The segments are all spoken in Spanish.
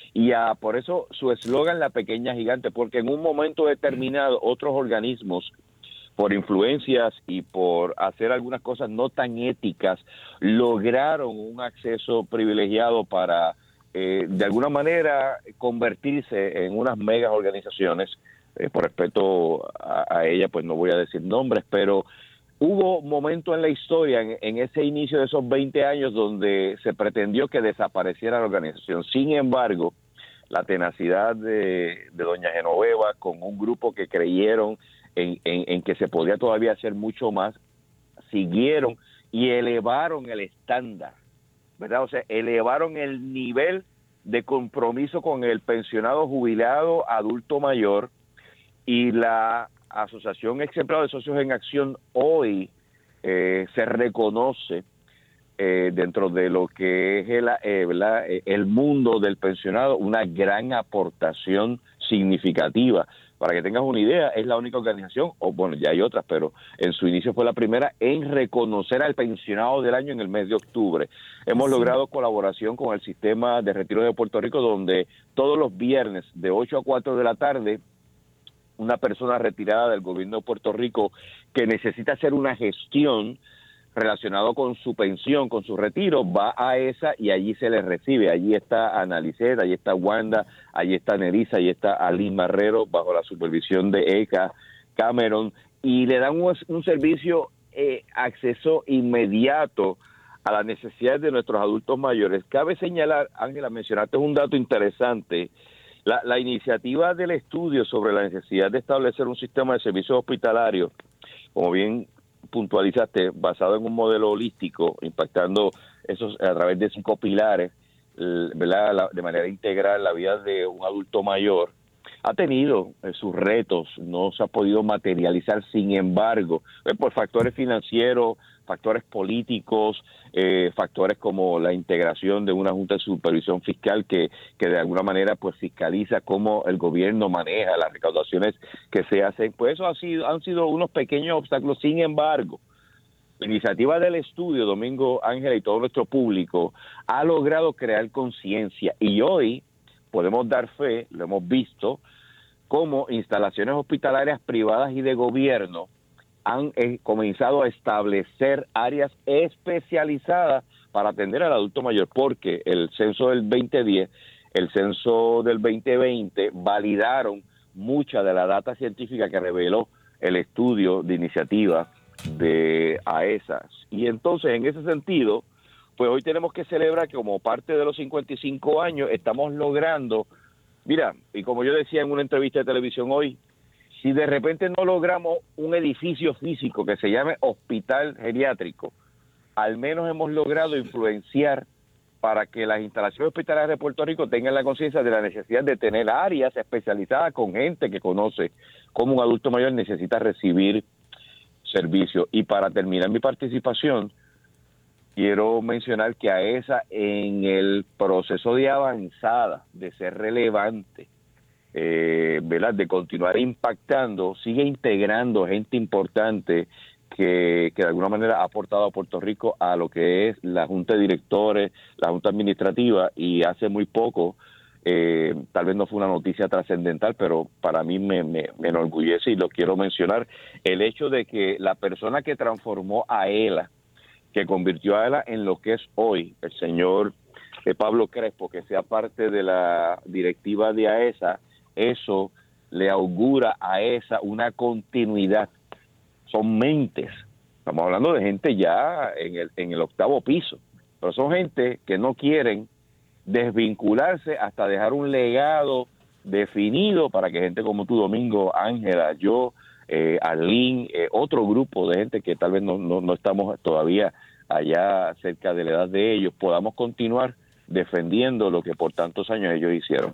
Por eso su eslogan La Pequeña Gigante, porque en un momento determinado otros organismos, por influencias y por hacer algunas cosas no tan éticas, lograron un acceso privilegiado para, de alguna manera, convertirse en unas megas organizaciones. Por respeto a ella, pues no voy a decir nombres, pero hubo momentos en la historia, en ese inicio de esos 20 años, donde se pretendió que desapareciera la organización. Sin embargo, la tenacidad de doña Genoveva, con un grupo que creyeron en que se podía todavía hacer mucho más, siguieron y elevaron el estándar, ¿verdad? O sea, elevaron el nivel de compromiso con el pensionado jubilado adulto mayor, y la Asociación Exemplar de Socios en Acción hoy se reconoce dentro de lo que es el mundo del pensionado una gran aportación significativa. Para que tengas una idea, es la única organización, o bueno, ya hay otras, pero en su inicio fue la primera en reconocer al pensionado del año en el mes de octubre. Hemos logrado colaboración con el sistema de retiro de Puerto Rico, donde todos los viernes de 8 a 4 de la tarde, una persona retirada del gobierno de Puerto Rico que necesita hacer una gestión relacionado con su pensión, con su retiro, va a esa y allí se le recibe. Allí está Analicet, allí está Wanda, allí está Nerissa, allí está Alín Marrero, bajo la supervisión de Eka Cameron, y le dan un servicio, acceso inmediato a las necesidades de nuestros adultos mayores. Cabe señalar, Ángela, mencionaste un dato interesante. La iniciativa del estudio sobre la necesidad de establecer un sistema de servicios hospitalarios, como bien puntualizaste, basado en un modelo holístico, impactando esos a través de 5 pilares, ¿verdad? De manera integral la vida de un adulto mayor, ha tenido sus retos, no se ha podido materializar. Sin embargo, por factores financieros, factores políticos, factores como la integración de una Junta de Supervisión Fiscal que de alguna manera pues fiscaliza cómo el gobierno maneja las recaudaciones que se hacen, pues eso han sido unos pequeños obstáculos. Sin embargo, la iniciativa del estudio, Domingo, Ángela, y todo nuestro público ha logrado crear conciencia, y hoy podemos dar fe, lo hemos visto, como instalaciones hospitalarias privadas y de gobierno han comenzado a establecer áreas especializadas para atender al adulto mayor, porque el censo del 2010, el censo del 2020 validaron mucha de la data científica que reveló el estudio de iniciativa de AESA. Y entonces, en ese sentido, pues hoy tenemos que celebrar que como parte de los 55 años estamos logrando, mira, y como yo decía en una entrevista de televisión hoy, si de repente no logramos un edificio físico que se llame hospital geriátrico, al menos hemos logrado influenciar para que las instalaciones hospitalarias de Puerto Rico tengan la conciencia de la necesidad de tener áreas especializadas con gente que conoce cómo un adulto mayor necesita recibir servicio. Y para terminar mi participación, quiero mencionar que AESA, en el proceso de avanzada, de ser relevante, ¿verdad?, de continuar impactando, sigue integrando gente importante que de alguna manera ha aportado a Puerto Rico a lo que es la Junta de Directores, la Junta Administrativa, y hace muy poco, tal vez no fue una noticia trascendental, pero para mí me enorgullece y lo quiero mencionar, el hecho de que la persona que transformó a ELA, que convirtió a ELA en lo que es hoy, el señor Pablo Crespo, que sea parte de la directiva de AESA, eso le augura a AESA una continuidad. Son mentes, estamos hablando de gente ya en el 8º piso, pero son gente que no quieren desvincularse hasta dejar un legado definido para que gente como tú, Domingo, Ángela, yo, Arlene, otro grupo de gente que tal vez no estamos todavía allá cerca de la edad de ellos, podamos continuar defendiendo lo que por tantos años ellos hicieron.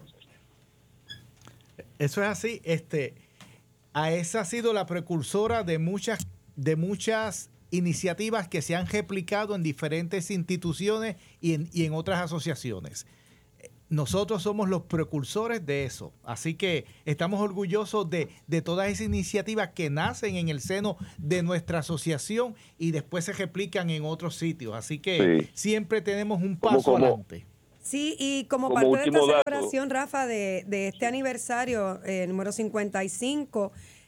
Eso es así. AESA ha sido la precursora de muchas iniciativas que se han replicado en diferentes instituciones y en otras asociaciones. Nosotros somos los precursores de eso. Así que estamos orgullosos de todas esas iniciativas que nacen en el seno de nuestra asociación y después se replican en otros sitios. Así que siempre tenemos un paso adelante. Sí, y como Como parte de esta último dato, celebración, Rafa, de este aniversario número 55,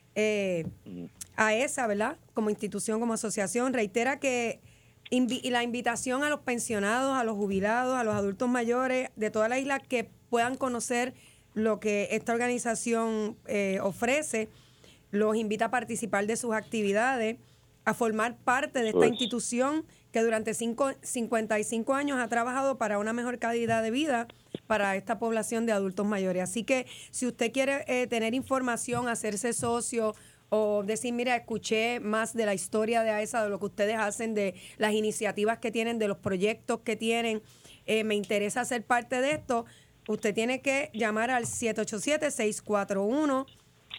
AESA, ¿verdad? Como institución, como asociación, reitera que y la invitación a los pensionados, a los jubilados, a los adultos mayores de toda la isla que puedan conocer lo que esta organización ofrece, los invita a participar de sus actividades, a formar parte de esta institución que durante 55 años ha trabajado para una mejor calidad de vida para esta población de adultos mayores. Así que si usted quiere tener información, hacerse socio o decir, mira, escuché más de la historia de AESA, de lo que ustedes hacen, de las iniciativas que tienen, de los proyectos que tienen, me interesa ser parte de esto, usted tiene que llamar al 787-641-4034,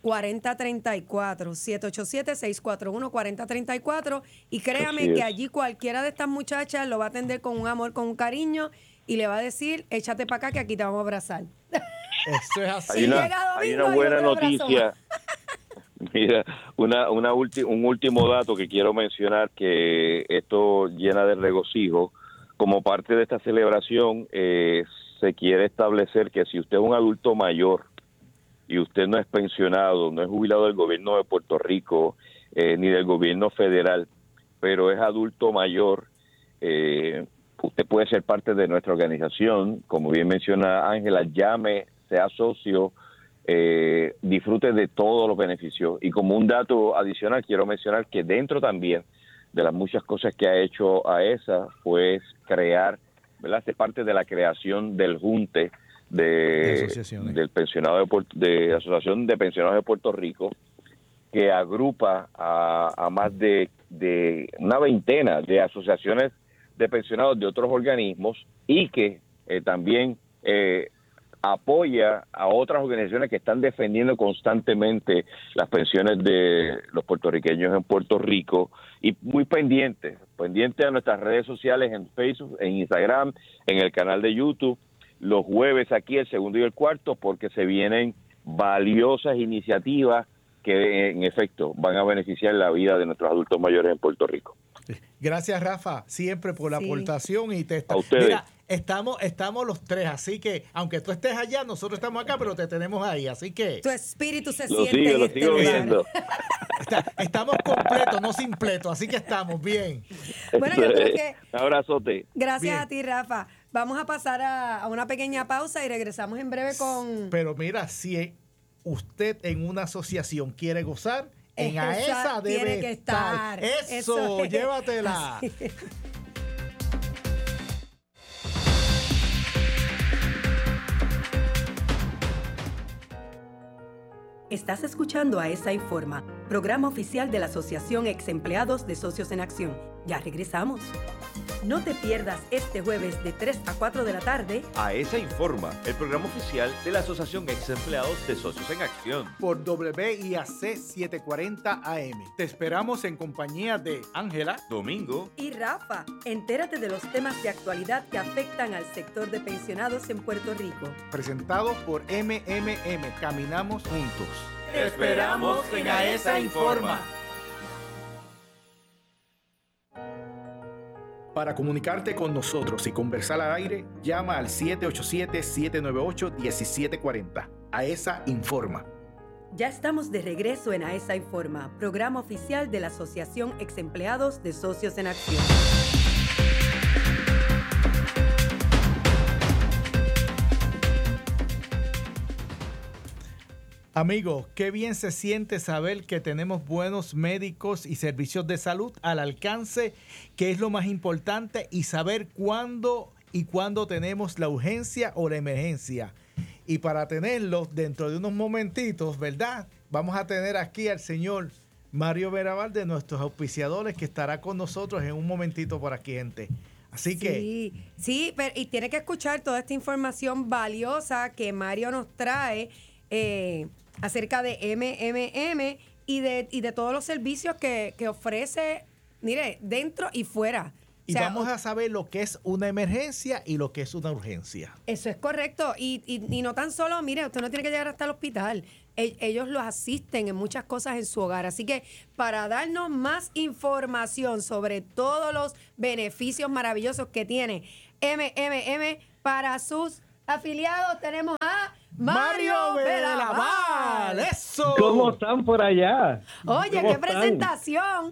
787-641-4034, y créame que allí cualquiera de estas muchachas lo va a atender con un amor, con un cariño, y le va a decir, échate para acá que aquí te vamos a abrazar. Eso es así. Hay una buena noticia. Mira, un último dato que quiero mencionar, que esto llena de regocijo. Como parte de esta celebración, se quiere establecer que si usted es un adulto mayor y usted no es pensionado, no es jubilado del gobierno de Puerto Rico, ni del gobierno federal, pero es adulto mayor, usted puede ser parte de nuestra organización. Como bien menciona Ángela, llame, sea socio, disfrute de todos los beneficios. Y como un dato adicional, quiero mencionar que dentro también de las muchas cosas que ha hecho AESA fue crear, ¿verdad?, ser parte de la creación del junte del pensionado de Asociación de Pensionados de Puerto Rico, que agrupa a más de una veintena de asociaciones de pensionados de otros organismos, y que también apoya a otras organizaciones que están defendiendo constantemente las pensiones de los puertorriqueños en Puerto Rico, y muy pendiente a nuestras redes sociales, en Facebook, en Instagram, en el canal de YouTube, los jueves aquí, el segundo y el cuarto, porque se vienen valiosas iniciativas que en efecto van a beneficiar la vida de nuestros adultos mayores en Puerto Rico. Gracias, Rafa, siempre por la aportación. Y a ustedes. Mira, estamos los tres, así que aunque tú estés allá, nosotros estamos acá, pero te tenemos ahí, así que tu espíritu se lo siente en lo este sigo lugar. viendo. Estamos completos, no simpletos, así que estamos bien. Bueno, yo creo que un abrazote. Gracias Bien. a ti, Rafa. Vamos a pasar a una pequeña pausa y regresamos en breve con... Pero mira, si usted en una asociación quiere gozar, en AESA tiene debe que estar. Eso, es. llévatela. Así es. Estás escuchando AESA Informa, programa oficial de la Asociación Ex Empleados de Socios en Acción. Ya regresamos. No te pierdas este jueves de 3 a 4 de la tarde AESA Informa, el programa oficial de la Asociación Ex Empleados de Socios en Acción. Por WIAC 740 AM. Te esperamos en compañía de Ángela, Domingo y Rafa. Entérate de los temas de actualidad que afectan al sector de pensionados en Puerto Rico. presentado por MMM. Caminamos juntos. Te esperamos en AESA Informa. Para comunicarte con nosotros y conversar al aire, llama al 787-798-1740. AESA Informa. Ya estamos de regreso en AESA Informa, programa oficial de la Asociación Ex Empleados de Socios en Acción. Amigos, qué bien se siente saber que tenemos buenos médicos y servicios de salud al alcance, que es lo más importante, y saber cuándo tenemos la urgencia o la emergencia. Y para tenerlo dentro de unos momentitos, ¿verdad? Vamos a tener aquí al señor Mario Veraval, de nuestros auspiciadores, que estará con nosotros en un momentito por aquí, gente. Así que... Sí, pero, y tiene que escuchar toda esta información valiosa que Mario nos trae acerca de MMM y de todos los servicios que ofrece, mire, dentro y fuera. Y vamos a saber lo que es una emergencia y lo que es una urgencia. Eso es correcto. Y no tan solo, mire, usted no tiene que llegar hasta el hospital. Ellos los asisten en muchas cosas en su hogar. Así que para darnos más información sobre todos los beneficios maravillosos que tiene MMM para sus afiliados tenemos a Mario Velaval. ¡Eso! ¿Cómo están por allá? Oye, qué presentación.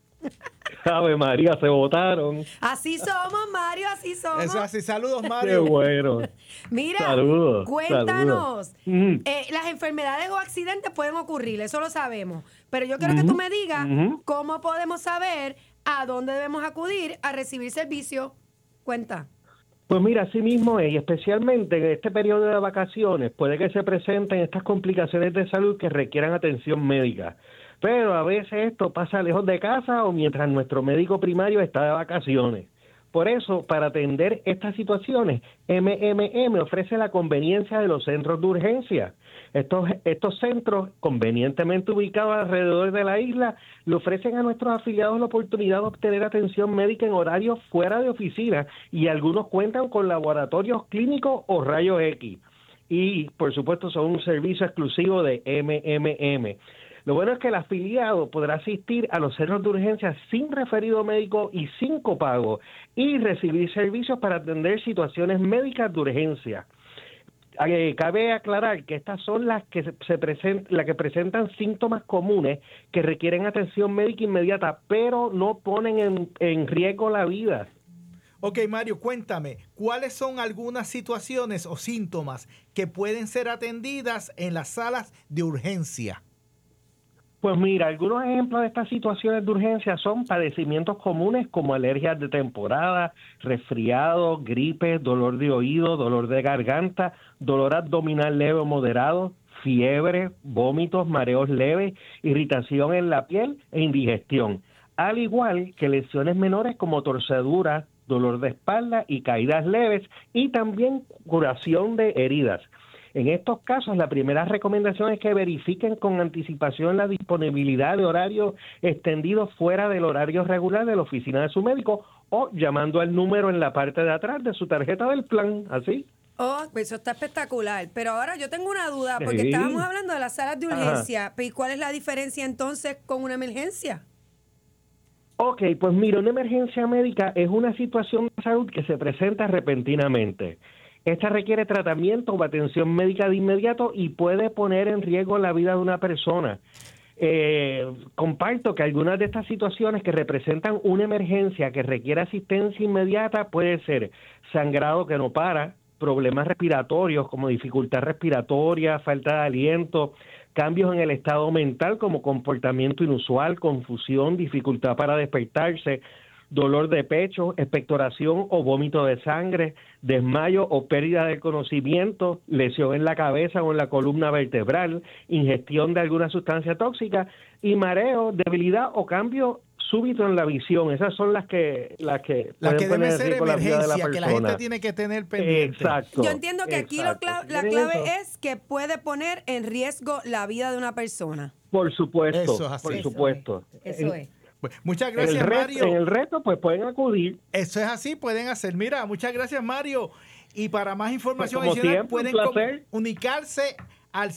Ave María, se votaron. Así somos, Mario, así somos. Eso así. Saludos, Qué Mario. bueno. Mira, Saludos, cuéntanos. saludos. Las enfermedades o accidentes pueden ocurrir, eso lo sabemos. Pero yo quiero que tú me digas cómo podemos saber a dónde debemos acudir a recibir servicio. Cuenta. Pues mira, así mismo es, y especialmente en este periodo de vacaciones puede que se presenten estas complicaciones de salud que requieran atención médica. Pero a veces esto pasa lejos de casa o mientras nuestro médico primario está de vacaciones. Por eso, para atender estas situaciones, MMM ofrece la conveniencia de los centros de urgencia. Estos centros, convenientemente ubicados alrededor de la isla, le ofrecen a nuestros afiliados la oportunidad de obtener atención médica en horarios fuera de oficina y algunos cuentan con laboratorios clínicos o rayos X. Y, por supuesto, son un servicio exclusivo de MMM. Lo bueno es que el afiliado podrá asistir a los centros de urgencia sin referido médico y sin copago y recibir servicios para atender situaciones médicas de urgencia. Cabe aclarar que estas son las que presentan síntomas comunes que requieren atención médica inmediata, pero no ponen en riesgo la vida. Ok, Mario, cuéntame, ¿cuáles son algunas situaciones o síntomas que pueden ser atendidas en las salas de urgencia? Pues mira, algunos ejemplos de estas situaciones de urgencia son padecimientos comunes como alergias de temporada, resfriado, gripe, dolor de oído, dolor de garganta, dolor abdominal leve o moderado, fiebre, vómitos, mareos leves, irritación en la piel e indigestión, al igual que lesiones menores como torceduras, dolor de espalda y caídas leves y también curación de heridas. En estos casos, la primera recomendación es que verifiquen con anticipación la disponibilidad de horarios extendidos fuera del horario regular de la oficina de su médico o llamando al número en la parte de atrás de su tarjeta del plan, ¿así? Oh, pues eso está espectacular. Pero ahora yo tengo una duda, porque Sí. estábamos hablando de las salas de urgencia. ¿Y cuál es la diferencia entonces con una emergencia? Ok, pues mira, una emergencia médica es una situación de salud que se presenta repentinamente. Esta requiere tratamiento o atención médica de inmediato y puede poner en riesgo la vida de una persona. Comparto que algunas de estas situaciones que representan una emergencia que requiere asistencia inmediata puede ser sangrado que no para, problemas respiratorios como dificultad respiratoria, falta de aliento, cambios en el estado mental como comportamiento inusual, confusión, dificultad para despertarse, dolor de pecho, expectoración o vómito de sangre, desmayo o pérdida del conocimiento, lesión en la cabeza o en la columna vertebral, ingestión de alguna sustancia tóxica y mareo, debilidad o cambio súbito en la visión. Esas son las que debe ser emergencia, que la gente tiene que tener pendiente. Exacto. Yo entiendo que aquí la clave es que puede poner en riesgo la vida de una persona. Por supuesto, Eso es así. por supuesto. Eso es. Pues, muchas gracias, Mario. En el reto, pues pueden acudir. Eso es así, pueden hacer. Mira, muchas gracias, Mario. Y para más información Pues, como adicional, siempre, pueden un placer. comunicarse al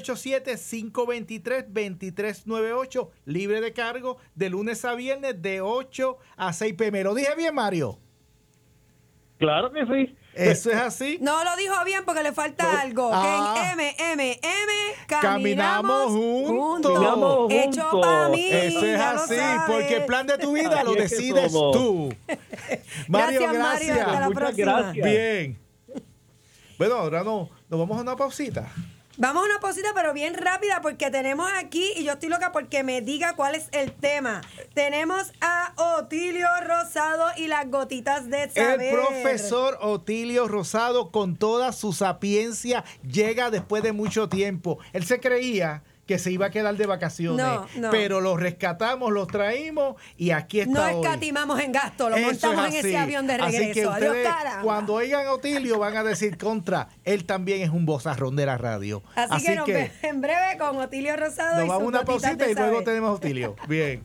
787-523-2398, libre de cargo, de lunes a viernes, de 8 a 6 p.m. ¿Lo dije bien, Mario? Claro que sí. Eso es así. No lo dijo bien porque le falta algo. Ah. Que en MMM Caminamos juntos. Caminamos Hecho juntos. para mí. Eso es ya lo así, sabes. porque el plan de tu vida Así lo es que decides somos. tú. Mario, Gracias, Mario. Hasta la Muchas próxima. gracias. Bien. Bueno, ahora nos vamos a una pausita. Vamos a una pausita, pero bien rápida, porque tenemos aquí, y yo estoy loca porque me diga cuál es el tema. Tenemos a Otilio Rosado y las gotitas de saber. El profesor Otilio Rosado, con toda su sapiencia, llega después de mucho tiempo. Él se creía que se iba a quedar de vacaciones, No. pero lo rescatamos, lo traímos y aquí está No hoy. escatimamos en gasto, lo Eso montamos es en ese así. avión de Así regreso. que Adiós, ustedes, caramba. cuando oigan a Otilio, van a decir contra. Él también es un vozarrón de la radio. Así que nos vemos en breve con Otilio Rosado nos y vamos a sus una gotitas pausita de y luego saber. tenemos a Otilio. Bien.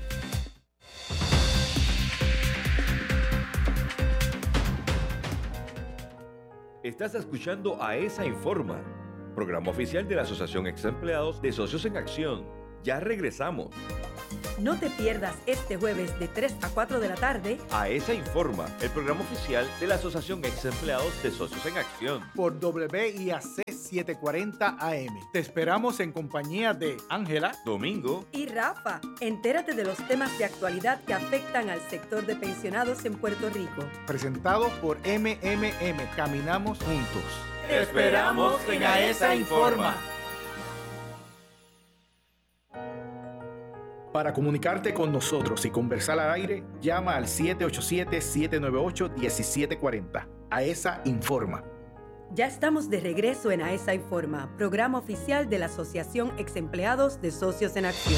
Estás escuchando a ESA Informa, programa oficial de la Asociación Ex Empleados de Socios en Acción. Ya regresamos. No te pierdas este jueves de 3 a 4 de la tarde. AESA Informa, el programa oficial de la Asociación Ex Empleados de Socios en Acción. Por WIAC 740 AM. Te esperamos en compañía de Ángela, Domingo Y Rafa, entérate de los temas de actualidad que afectan al sector de pensionados en Puerto Rico. presentado por MMM. Caminamos juntos. Te esperamos en AESA Informa. Para comunicarte con nosotros y conversar al aire, llama al 787-798-1740. AESA Informa. Ya estamos de regreso en AESA Informa, programa oficial de la Asociación Ex Empleados de Socios en Acción.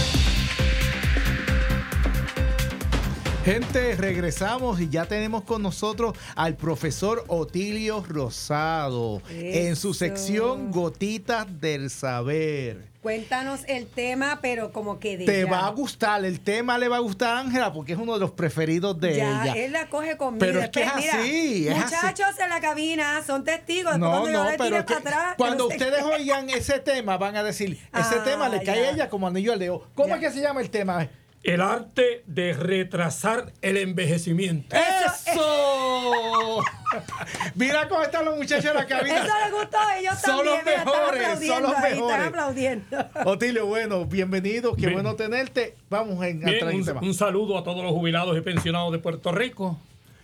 Gente, regresamos y ya tenemos con nosotros al profesor Otilio Rosado en su sección Gotitas del Saber. Cuéntanos el tema, pero como que de Te ya. va a gustar, el tema le va a gustar a Ángela porque es uno de los preferidos de Ya, ella. él la coge conmigo. Pero es que es Después, así, es muchachos en la cabina son testigos. Después No, cuando yo no, le pero tire es que para atrás, cuando yo no sé ustedes qué. oigan ese tema van a decir, ese Ah, tema le cae ya. a ella como anillo al dedo. ¿Cómo Ya. es que se llama el tema? El arte de retrasar el envejecimiento. ¡Eso! Mira cómo están los muchachos en la cabina. Eso les gustó, ellos Son también. los Mira, están mejores, aplaudiendo son los ahí, mejores. están aplaudiendo. Otilio, bueno, bienvenido, qué Bien. bueno tenerte. Vamos a entrar en el tema. Un saludo a todos los jubilados y pensionados de Puerto Rico.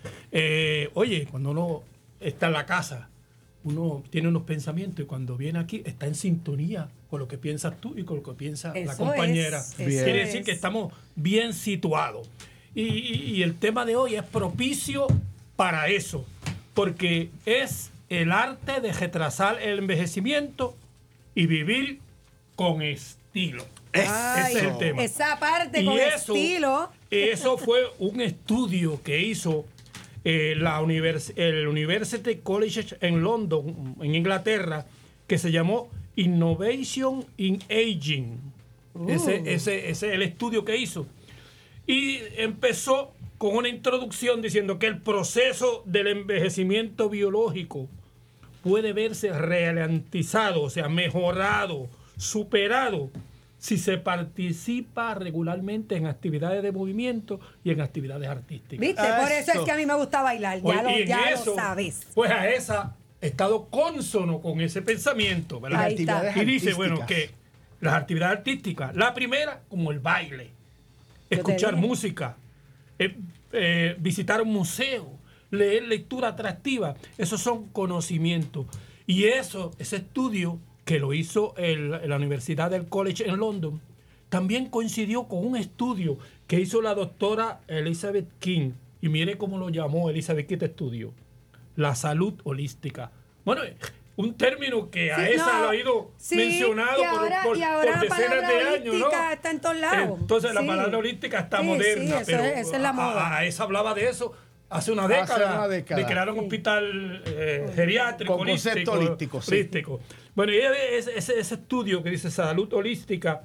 Oye, cuando uno está en la casa, uno tiene unos pensamientos y cuando viene aquí está en sintonía con lo que piensas tú y con lo que piensa la Eso compañera. es, eso Quiere es. decir que estamos bien situados. Y el tema de hoy es propicio para eso, porque es el arte de retrasar el envejecimiento y vivir con estilo. Ay, Ese es el tema. Esa parte Y con eso- estilo. Eso fue un estudio que hizo el University College en London, en Inglaterra, que se llamó Innovation in Aging. Ese es el estudio que hizo. Y empezó con una introducción diciendo que el proceso del envejecimiento biológico puede verse ralentizado, o sea, mejorado, superado, si se participa regularmente en actividades de movimiento y en actividades artísticas. ¿Viste? Por eso es Eso. que a mí me gusta bailar. Oye, Ya, y en lo eso, sabes. pues a esa he estado cónsono con ese pensamiento, ¿verdad? Ahí está. Actividades Y dice, bueno, artísticas. que las actividades artísticas, la primera, como el baile, te escuchar dije. música, visitar un museo, leer lectura atractiva, esos son conocimientos. Y ese estudio que lo hizo la Universidad del College en London, también coincidió con un estudio que hizo la doctora Elizabeth King. Y mire cómo lo llamó Elizabeth King este estudio. La salud holística. Bueno, un término que a Sí, esa no, lo ha ido sí, mencionado y ahora por la decenas palabra de años, ¿no? holística está en todos lados. Entonces la Sí. palabra holística está Sí, moderna, sí, eso pero es- esa es la moda. a esa hablaba de eso hace una Hace década, una década. de crear un hospital geriátrico, Con concepto holístico, sí. holístico. Bueno, y ese estudio que dice salud holística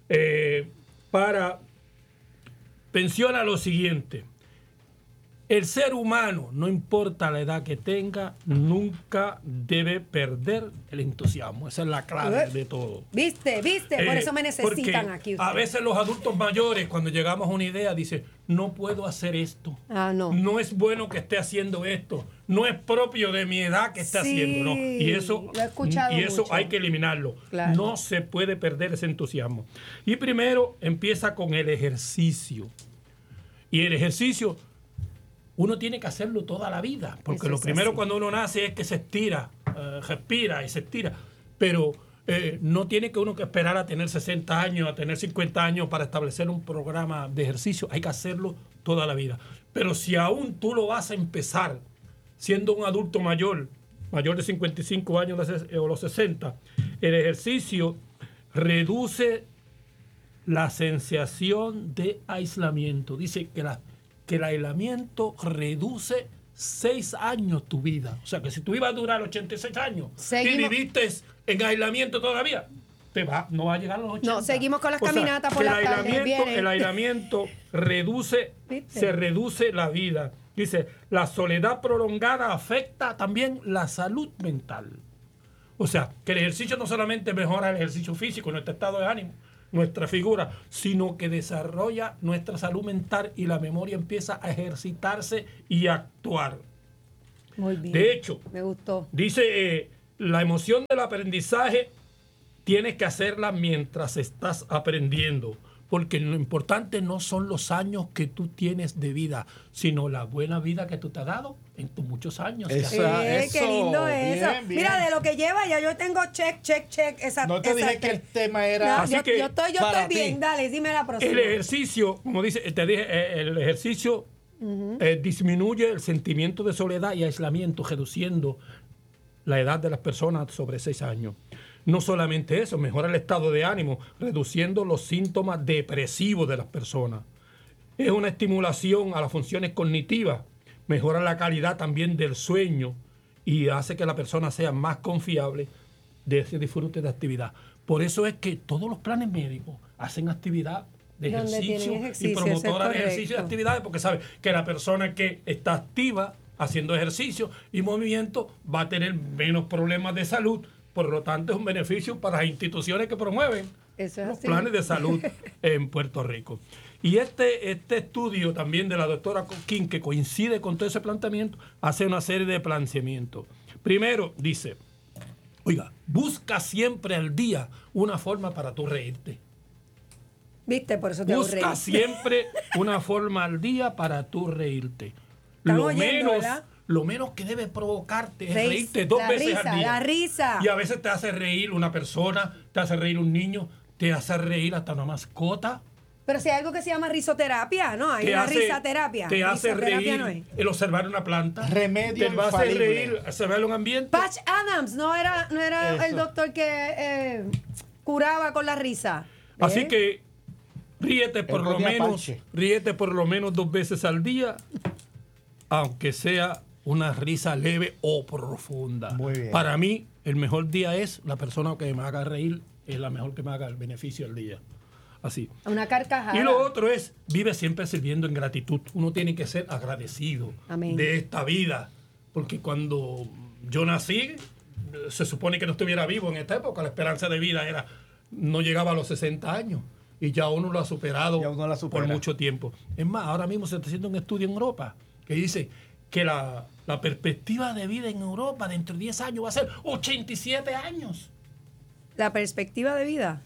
menciona lo siguiente. El ser humano, no importa la edad que tenga, nunca debe perder el entusiasmo. Esa es la clave de todo. ¿Viste? Por eso me necesitan Porque aquí. a ustedes. veces los adultos mayores, cuando llegamos a una idea, dicen, no puedo hacer esto. Ah, no. No es bueno que esté haciendo esto. No es propio de mi edad que esté Sí, haciendo. ¿No? Y eso, lo he escuchado mucho. hay que eliminarlo. Claro. No se puede perder ese entusiasmo. Y primero empieza con el ejercicio. Y el ejercicio uno tiene que hacerlo toda la vida. Porque Eso lo es primero así. cuando uno nace es que se estira, respira y se estira. Pero no tiene que uno que esperar a tener 60 años, a tener 50 años para establecer un programa de ejercicio. Hay que hacerlo toda la vida. Pero si aún tú lo vas a empezar siendo un adulto mayor de 55 años o los 60, el ejercicio reduce la sensación de aislamiento. Dice que el aislamiento reduce 6 años tu vida. O sea, que si tú ibas a durar 86 años Seguimos. y viviste en aislamiento todavía, no va a llegar a los 80. No, seguimos con las O sea, caminatas por que las tardes, viene. el aislamiento ¿Viste? se reduce la vida. Dice, la soledad prolongada afecta también la salud mental. O sea, que el ejercicio no solamente mejora el ejercicio físico, nuestro estado de ánimo, nuestra figura, sino que desarrolla nuestra salud mental y la memoria empieza a ejercitarse y a actuar. Muy bien. De hecho, me gustó. dice, la emoción del aprendizaje tienes que hacerla mientras estás aprendiendo, porque lo importante no son los años que tú tienes de vida, sino la buena vida que tú te has dado en tus muchos años. Eso. Qué lindo eso. Bien, bien. Mira, de lo que lleva ya yo tengo check. No te dije que el tema era... No, Así yo que estoy para bien. ti. Dale, dime la próxima. El ejercicio, como dice, te dije, el ejercicio disminuye el sentimiento de soledad y aislamiento, reduciendo la edad de las personas sobre 6 años. No solamente eso, mejora el estado de ánimo, reduciendo los síntomas depresivos de las personas. Es una estimulación a las funciones cognitivas, mejora la calidad también del sueño y hace que la persona sea más confiable de ese disfrute de actividad. Por eso es que todos los planes médicos hacen actividad de Donde ejercicio tienen ejercicio, y promotora eso es de ejercicio y correcto. actividades, porque sabe que la persona que está activa haciendo ejercicio y movimiento va a tener menos problemas de salud. Por lo tanto, es un beneficio para las instituciones que promueven Eso es los así. planes de salud en Puerto Rico. Y este estudio también de la doctora King, que coincide con todo ese planteamiento, hace una serie de planteamientos. Primero, dice, oiga, busca siempre al día una forma para tú reírte. ¿Viste? Por eso te aburrí. Busca siempre una forma al día para tú reírte. Están oyendo, ¿verdad? Lo menos que debe provocarte es Reís, reírte 2 la veces risa, al día. la risa. Y a veces te hace reír una persona, te hace reír un niño, te hace reír hasta una mascota. Pero si hay algo que se llama risoterapia, ¿no? Hay Te una hace, risaterapia. te hace Risoterapia reír no es. el observar una planta. Remedio te va a hacer infalible. reír observar un ambiente. Patch Adams, no era Eso. el doctor que curaba con la risa. Así ¿Eh? que ríete por lo ponía menos, parche. ríete por lo menos 2 veces al día, aunque sea una risa leve o profunda. Muy bien. Para mí, el mejor día es la persona que me haga reír, es la mejor que me haga el beneficio del día. Así. Una carcajada. Y lo otro es, vive siempre sirviendo en gratitud. Uno tiene que ser agradecido Amén. de esta vida. Porque cuando yo nací, se supone que no estuviera vivo en esta época. La esperanza de vida no llegaba a los 60 años. Y ya uno lo ha superado Ya uno la supera. por mucho tiempo. Es más, ahora mismo se está haciendo un estudio en Europa que dice que la perspectiva de vida en Europa dentro de 10 años va a ser 87 años. La perspectiva de vida.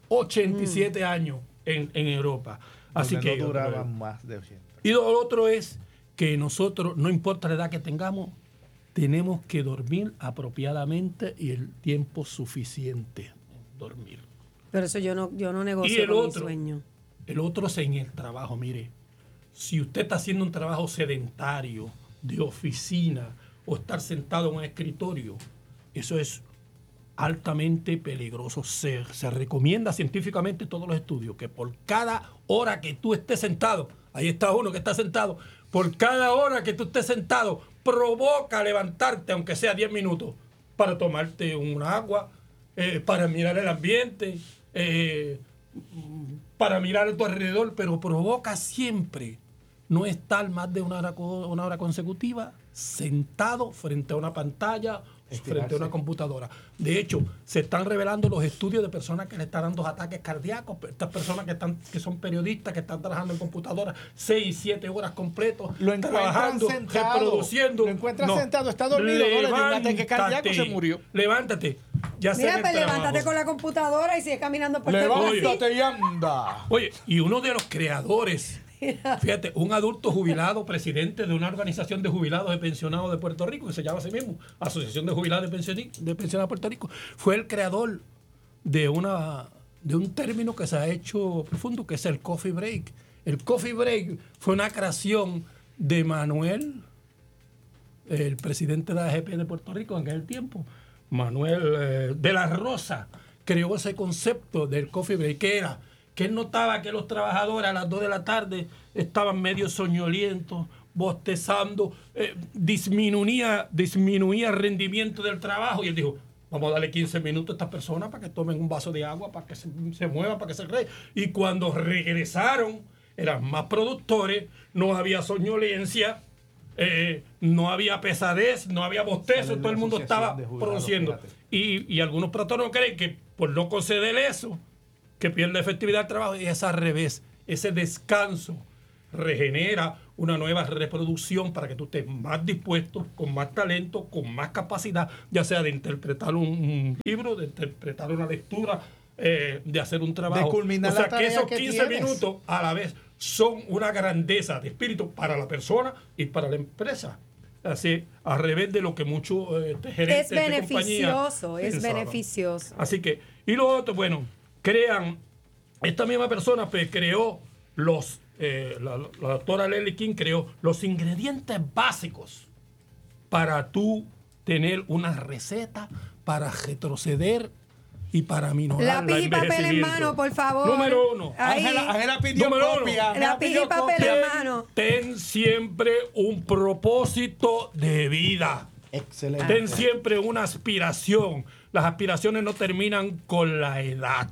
87 años en Europa. Así Donde que no duraban más de 80. y lo otro es que nosotros, no importa la edad que tengamos, tenemos que dormir apropiadamente y el tiempo suficiente en dormir. Pero eso yo no Y negocio el con mi otro, sueño. el otro es en el trabajo. Mire, si usted está haciendo un trabajo sedentario, de oficina, o estar sentado en un escritorio, eso es altamente peligroso. Se recomienda científicamente todos los estudios que por cada hora que tú estés sentado, ahí está uno que está sentado, por cada hora que tú estés sentado, provoca levantarte, aunque sea 10 minutos, para tomarte un agua, para mirar el ambiente, para mirar a tu alrededor, pero provoca siempre no estar más de una hora consecutiva sentado frente a una pantalla, frente a una computadora. De hecho, se están revelando los estudios de personas que le están dando ataques cardíacos, estas personas que son periodistas, que están trabajando en computadoras 6 y 7 horas completos, Lo encuentran trabajando, sentado. reproduciendo. Lo encuentran sentado, está dormido, no le dio un ataque cardíaco, se murió. Levántate. Ya sea Mira, en el pues trabajo. levántate con la computadora y sigue caminando por todo el Levántate y anda. Oye, y uno de los creadores, fíjate, un adulto jubilado, presidente de una organización de jubilados y pensionados de Puerto Rico, que se llama así mismo, Asociación de Jubilados y Pensionados de Puerto Rico, fue el creador de un término que se ha hecho profundo, que es el coffee break. El coffee break fue una creación de Manuel, el presidente de la AGP de Puerto Rico en aquel tiempo. Manuel de la Rosa creó ese concepto del coffee break, que él notaba que los trabajadores a las 2 de la tarde estaban medio soñolientos, bostezando, disminuía el rendimiento del trabajo, y él dijo, vamos a darle 15 minutos a estas personas para que tomen un vaso de agua, para que se muevan, para que se creen. Y cuando regresaron, eran más productores, no había soñolencia, no había pesadez, no había bostezo, todo el mundo estaba produciendo. Y algunos patronos creen que por no conceder eso, que pierde efectividad del trabajo, y es al revés. Ese descanso regenera una nueva reproducción para que tú estés más dispuesto, con más talento, con más capacidad, ya sea de interpretar un libro, de interpretar una lectura, de hacer un trabajo. De culminar o sea, la tarea que esos que 15 tienes. minutos a la vez son una grandeza de espíritu para la persona y para la empresa. Así, al revés de lo que muchos gerentes Es beneficioso, de compañía es pensaban. beneficioso. Así que, y lo otro, bueno, esta misma persona pues, creó la doctora Leslie King creó los ingredientes básicos para tú tener una receta para retroceder y para minorar Lápiz el y papel en envejecimiento. mano, por favor. Número 1. Ahí. Ángela pidió Número copia. uno. Lápiz y papel en mano. Ten siempre un propósito de vida. Excelente. Ten siempre una aspiración. Las aspiraciones no terminan con la edad.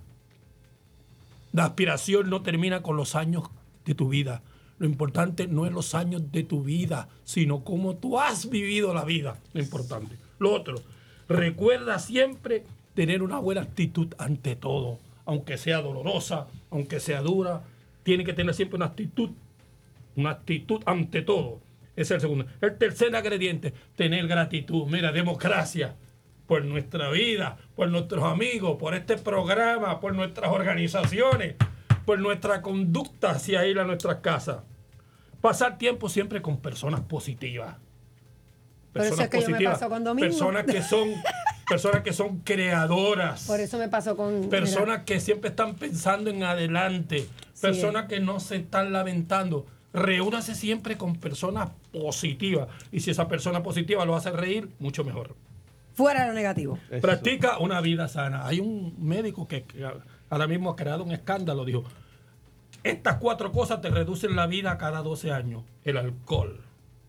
La aspiración no termina con los años de tu vida. Lo importante no es los años de tu vida, sino cómo tú has vivido la vida. Lo importante. Lo otro, recuerda siempre tener una buena actitud ante todo. Aunque sea dolorosa, aunque sea dura, tiene que tener siempre una actitud ante todo. Ese es el segundo. El tercer ingrediente, tener gratitud. Mira, demos gracias por nuestra vida, por nuestros amigos, por este programa, por nuestras organizaciones, por nuestra conducta hacia ir a nuestras casas. Pasar tiempo siempre con personas positivas. Por eso es que yo me paso con Domingo. Personas que son creadoras. Por eso me pasó con... Personas que siempre están pensando en adelante. Personas que no se están lamentando. Reúnase siempre con personas positivas. Y si esa persona positiva lo hace reír, mucho mejor. Fuera lo negativo. Practica una vida sana. Hay un médico que ahora mismo ha creado un escándalo. Dijo, estas 4 cosas te reducen la vida cada 12 años. El alcohol.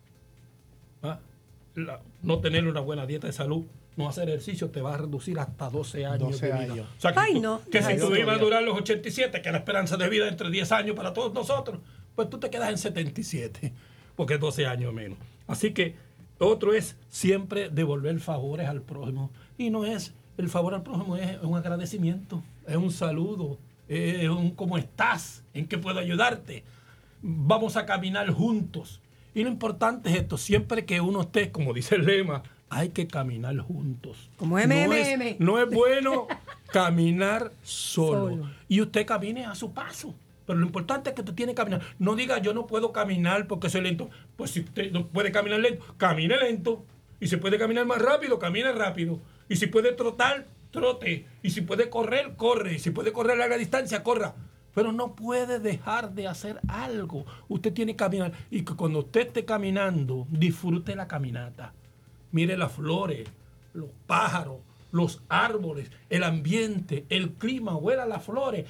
No tener una buena dieta de salud. No hacer ejercicio te va a reducir hasta 12 años 12 de vida. años. O sea, que, Ay, tú, no. que Ay, si tú no. ibas a durar los 87, que la esperanza de vida entre 10 años para todos nosotros, pues tú te quedas en 77, porque es 12 años menos. Así que otro es siempre devolver favores al prójimo. Y no es el favor al prójimo, es un agradecimiento, es un saludo, es un ¿cómo estás? ¿En qué puedo ayudarte? Vamos a caminar juntos. Y lo importante es esto, siempre que uno esté, como dice el lema, hay que caminar juntos. Como MMM. No es bueno caminar solo. Y usted camine a su paso. Pero lo importante es que usted tiene que caminar. No diga, yo no puedo caminar porque soy lento. Pues si usted no puede caminar lento, camine lento. Y si puede caminar más rápido, camine rápido. Y si puede trotar, trote. Y si puede correr, corre. Y si puede correr a larga distancia, corra. Pero no puede dejar de hacer algo. Usted tiene que caminar. Y que cuando usted esté caminando, disfrute la caminata. Mire las flores, los pájaros, los árboles, el ambiente, el clima, huela las flores.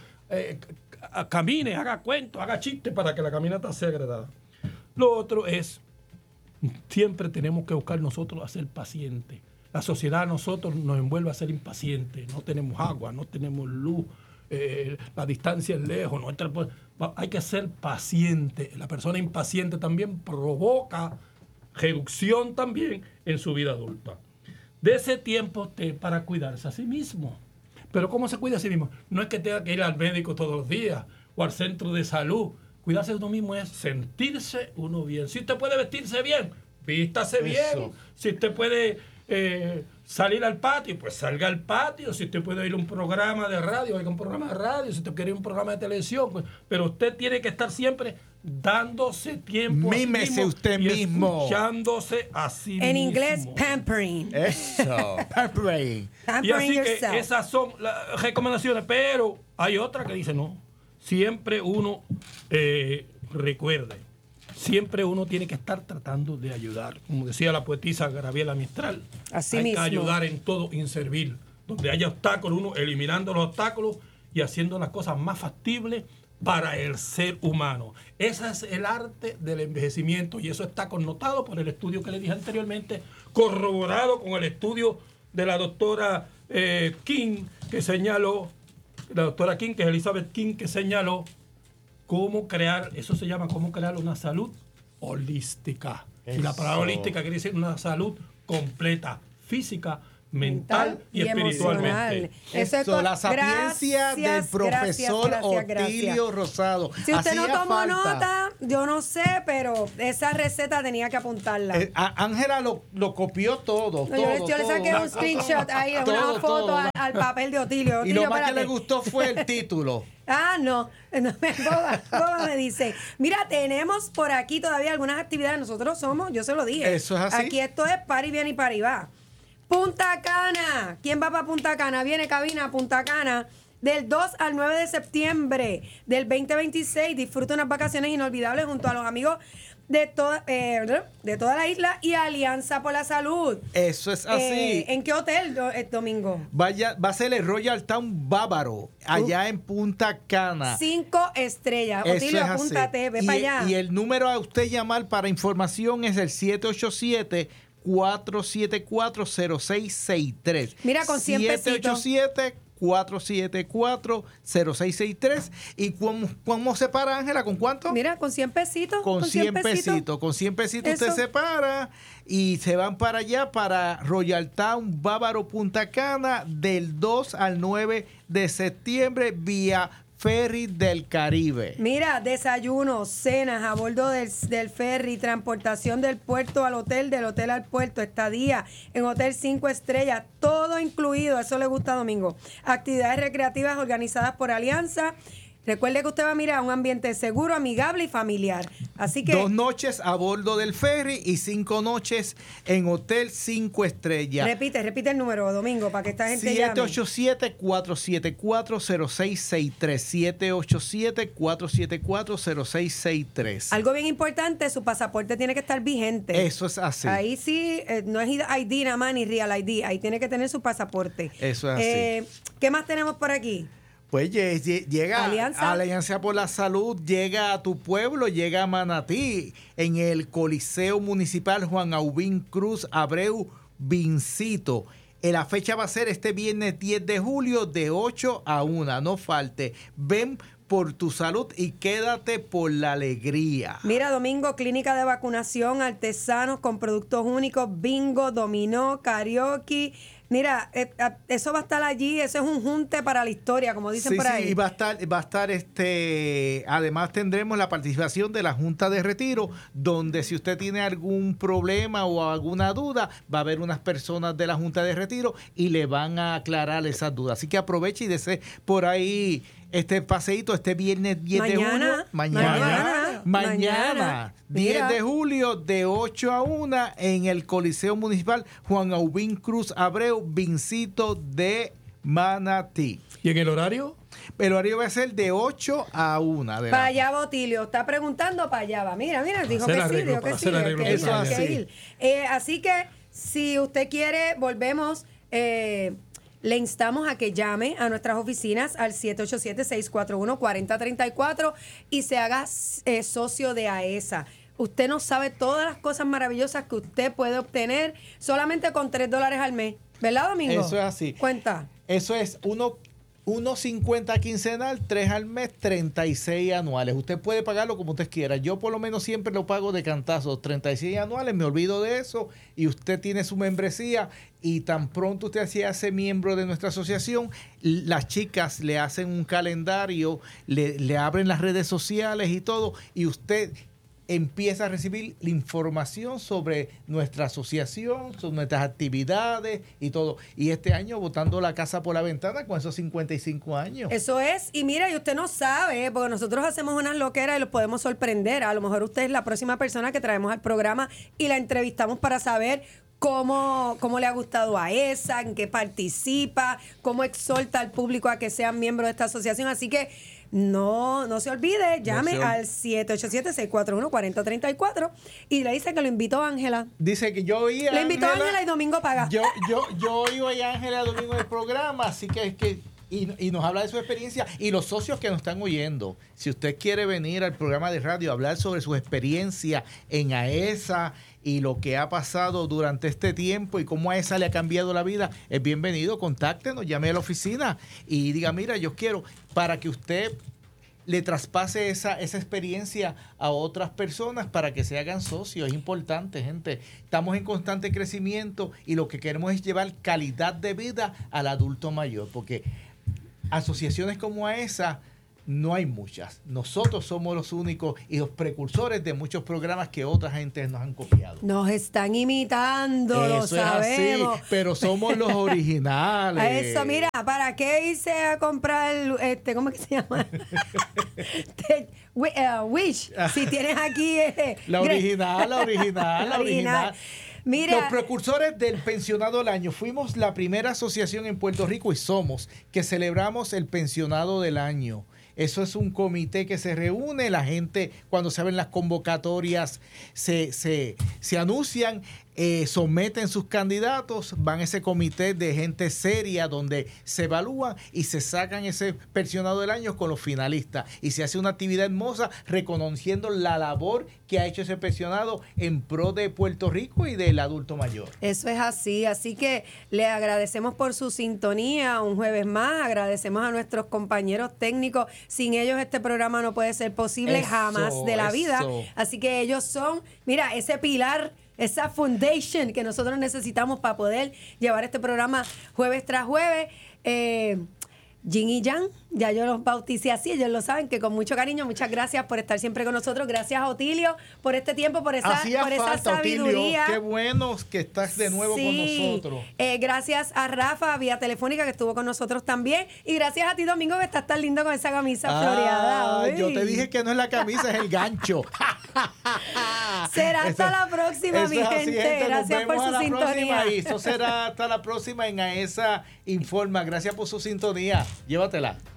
Camine, haga cuentos, haga chistes para que la caminata sea agradable. Lo otro es, siempre tenemos que buscar nosotros a ser pacientes. La sociedad a nosotros nos envuelve a ser impacientes. No tenemos agua, no tenemos luz, la distancia es lejos. Hay que ser paciente. La persona impaciente también provoca reducción también en su vida adulta. De ese tiempo para cuidarse a sí mismo. Pero ¿cómo se cuida a sí mismo? No es que tenga que ir al médico todos los días o al centro de salud. Cuidarse de uno mismo es sentirse uno bien. Si usted puede vestirse bien, vístase bien. Si usted puede salir al patio, pues salga al patio. Si usted puede ir a un programa de radio, oiga un programa de radio. Si usted quiere ir a un programa de televisión, pues, pero usted tiene que estar siempre dándose tiempo Mímese usted mismo. Escuchándose a sí mismo. En inglés, pampering. Eso. Pampering. Y Pampering así que yourself. esas son las recomendaciones, pero hay otra que dice no. Siempre uno recuerde, siempre uno tiene que estar tratando de ayudar. Como decía la poetisa Gabriela Mistral, Así hay mismo. que ayudar en todo y servir. Donde haya obstáculos, uno eliminando los obstáculos y haciendo las cosas más factibles para el ser humano. Ese es el arte del envejecimiento y eso está connotado por el estudio que le dije anteriormente, corroborado con el estudio de la doctora King, que señaló, la doctora King, que es Elizabeth King, que señaló cómo crear, eso se llama cómo crear una salud holística. Y la palabra holística quiere decir una salud completa, física, mental y espiritualmente. Eso es la sapiencia del profesor Otilio Rosado. Si usted no Hacía tomó falta. nota, yo no sé, pero esa receta tenía que apuntarla. Ángela lo copió todo. No, yo le saqué un screenshot ahí, una foto al papel de Otilio. Y lo Otilio, más que espérate. le gustó fue el título. No, Boba me dice, mira, tenemos por aquí todavía algunas actividades, nosotros somos, yo se lo dije. Eso es así. Aquí esto es pari viene y pari va. Punta Cana, ¿quién va para Punta Cana? Viene cabina a Punta Cana del 2 al 9 de septiembre del 2026. Disfruta unas vacaciones inolvidables junto a los amigos de toda la isla y Alianza por la Salud. Eso es así. ¿En qué hotel, Domingo? Va a ser el Royal Town Bávaro, allá en Punta Cana. 5 estrellas. Eso Otilio, es así. apúntate, ve para allá. Y el número a usted llamar para información es el 787-474-0663. Mira, con 100 pesitos. 787-474-0663. ¿Y cómo se para, Ángela? ¿Con cuánto? Mira, con 100 pesitos. Con 100 pesitos. Con 100 pesitos Eso. usted se para y se van para allá, para Royal Town Bávaro, Punta Cana, del 2 al 9 de septiembre, vía Ferry del Caribe. Mira, desayunos, cenas a bordo del ferry, transportación del puerto al hotel, del hotel al puerto, estadía en hotel 5 estrellas, todo incluido, eso le gusta a Domingo. Actividades recreativas organizadas por Alianza. Recuerde que usted va a mirar un ambiente seguro, amigable y familiar. Así que 2 noches a bordo del ferry y 5 noches en hotel 5 estrellas. repite el número, Domingo, para que esta gente llame. 787-474-0663. 787-474-0663. Algo bien importante, su pasaporte tiene que estar vigente. Eso es así. Ahí sí, no es ID nada más ni Real ID. Ahí tiene que tener su pasaporte. Eso es así. ¿Qué más tenemos por aquí? Pues llega Alianza. Alianza por la Salud, llega a tu pueblo, llega a Manatí, en el Coliseo Municipal Juan Aubín Cruz Abreu Vincito. La fecha va a ser este viernes 10 de julio de 8 a 1. No falte. Ven por tu salud y quédate por la alegría. Mira, Domingo, clínica de vacunación, artesanos con productos únicos, bingo, dominó, karaoke. Mira, eso va a estar allí, eso es un junte para la historia, como dicen por ahí. Sí, y va a estar además tendremos la participación de la Junta de Retiro, donde si usted tiene algún problema o alguna duda, va a haber unas personas de la Junta de Retiro y le van a aclarar esas dudas. Así que aproveche y desee por ahí este paseíto este viernes 10 de julio. Mañana, 10 Mira. de julio de 8 a 1 en el Coliseo Municipal Juan Aubín Cruz Abreu, Vincito de Manatí. ¿Y en el horario? El horario va a ser de 8 a 1. Para allá va Otilio, está preguntando, para allá va. Mira, dijo Hacer que sí, arreglo, dijo que para sí. hacer arreglo hay que ir, total. hay que Eso ir. Así que, si usted quiere, volvemos... le instamos a que llame a nuestras oficinas al 787-641-4034 y se haga socio de AESA. Usted no sabe todas las cosas maravillosas que usted puede obtener solamente con $3 al mes. ¿Verdad, Domingo? Eso es así. Cuenta. Eso es 1.50 quincenal, 3 al mes, 36 anuales. Usted puede pagarlo como usted quiera. Yo por lo menos siempre lo pago de cantazo, 36 anuales, me olvido de eso y usted tiene su membresía y tan pronto usted se hace miembro de nuestra asociación, las chicas le hacen un calendario, le abren las redes sociales y todo y usted empieza a recibir la información sobre nuestra asociación, sobre nuestras actividades y todo. Y este año botando la casa por la ventana con esos 55 años. Eso es, y mira, y usted no sabe, porque nosotros hacemos unas loqueras y los podemos sorprender. A lo mejor usted es la próxima persona que traemos al programa y la entrevistamos para saber cómo le ha gustado a esa, en qué participa, cómo exhorta al público a que sean miembros de esta asociación. Así que no se olvide, llame al 787-641-4034 y le dice que lo invitó Ángela. Dice que yo oí a Le invitó a Ángela y Domingo paga. Yo oí a Ángela Domingo del programa, así que y nos habla de su experiencia y los socios que nos están oyendo. Si usted quiere venir al programa de radio a hablar sobre su experiencia en AESA y lo que ha pasado durante este tiempo y cómo AESA le ha cambiado la vida, es bienvenido, contáctenos, llame a la oficina y diga, mira, yo quiero, para que usted le traspase esa experiencia a otras personas para que se hagan socios. Es importante, gente. Estamos en constante crecimiento y lo que queremos es llevar calidad de vida al adulto mayor, porque asociaciones como esa no hay muchas. Nosotros somos los únicos y los precursores de muchos programas que otra gente nos han copiado. Nos están imitando, lo sabemos. Es así, pero somos los originales. Eso, mira, ¿para qué irse a comprar ¿cómo es que se llama? Wish. Si tienes aquí la original. Mira, los precursores del pensionado del año. Fuimos la primera asociación en Puerto Rico y somos que celebramos el pensionado del año. Eso es un comité que se reúne, la gente cuando se ven las convocatorias se anuncian, someten sus candidatos, van a ese comité de gente seria donde se evalúan y se sacan ese pensionado del año con los finalistas y se hace una actividad hermosa reconociendo la labor que ha hecho ese pensionado en pro de Puerto Rico y del adulto mayor. Eso es así que le agradecemos por su sintonía un jueves más, agradecemos a nuestros compañeros técnicos, sin ellos este programa no puede ser posible jamás de la vida, así que ellos son, mira, ese pilar, esa foundation que nosotros necesitamos para poder llevar este programa jueves tras jueves. Jin y Jan, ya yo los bauticé así, ellos lo saben, que con mucho cariño, muchas gracias por estar siempre con nosotros, gracias a Otilio por este tiempo, por esa sabiduría. Otilio, qué bueno que estás de nuevo con nosotros. Gracias a Rafa, vía telefónica, que estuvo con nosotros también, y gracias a ti, Domingo, que estás tan lindo con esa camisa floreada. Yo te dije que no es la camisa, es el gancho. Será hasta la próxima, mi gente. Gracias por su sintonía. Eso será hasta la próxima en AESA Informa. Gracias por su sintonía. Llévatela.